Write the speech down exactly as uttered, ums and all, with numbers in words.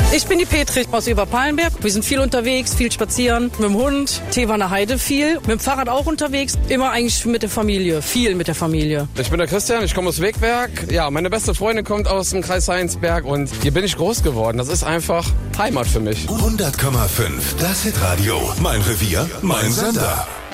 Ich bin die Petri aus Überpallenberg. Wir sind viel unterwegs, viel spazieren. Mit dem Hund, Teewaner Heide viel. Mit dem Fahrrad auch unterwegs. Immer eigentlich mit der Familie. Viel mit der Familie. Ich bin der Christian, ich komme aus Wegberg. Ja, meine beste Freundin kommt aus dem Kreis Heinsberg und hier bin ich groß geworden. Das ist einfach Heimat für mich. hundert Komma fünf, das Hitradio. Mein Revier, mein Sender.